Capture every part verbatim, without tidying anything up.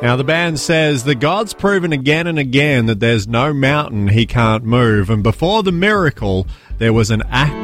Now, the band says that God's proven again and again that there's no mountain he can't move, and before the miracle, there was an act.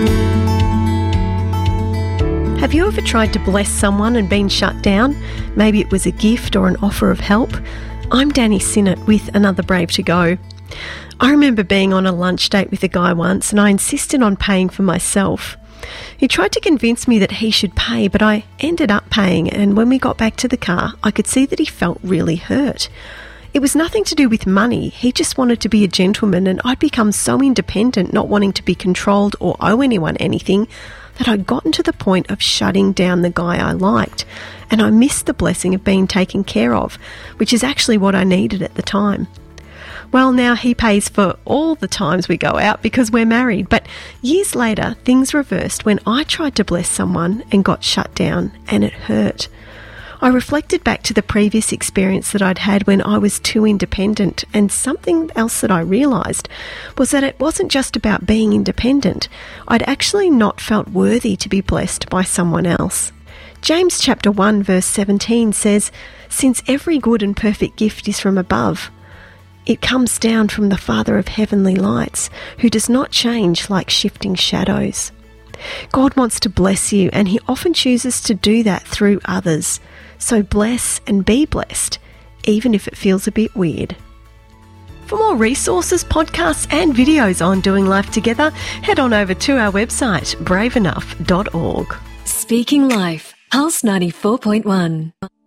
Have you ever tried to bless someone and been shut down? Maybe it was a gift or an offer of help. I'm Danny Sinnott with Another Brave to Go. I remember being on a lunch date with a guy once and I insisted on paying for myself. He tried to convince me that he should pay, but I ended up paying, and when we got back to the car, I could see that he felt really hurt. It was nothing to do with money. He just wanted to be a gentleman, and I'd become so independent, not wanting to be controlled or owe anyone anything, that I'd gotten to the point of shutting down the guy I liked, and I missed the blessing of being taken care of, which is actually what I needed at the time. Well, now he pays for all the times we go out because we're married, but years later, things reversed when I tried to bless someone and got shut down, and it hurt. I reflected back to the previous experience that I'd had when I was too independent, and something else that I realised was that it wasn't just about being independent. I'd actually not felt worthy to be blessed by someone else. James chapter one verse seventeen says, "Since every good and perfect gift is from above, it comes down from the Father of heavenly lights, who does not change like shifting shadows." God wants to bless you, and he often chooses to do that through others. So bless and be blessed, even if it feels a bit weird. For more resources, podcasts and videos on doing life together, head on over to our website, brave enough dot org. Speaking Life, Pulse ninety-four point one.